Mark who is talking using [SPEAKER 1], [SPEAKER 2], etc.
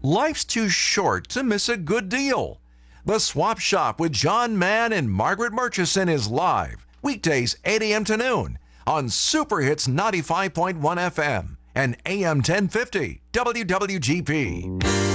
[SPEAKER 1] Life's too short to miss a good deal. The Swap Shop with John Mann and Margaret Murchison is live, weekdays 8 a.m. to noon on Super Hits 95.1 FM and AM 1050 WWGP.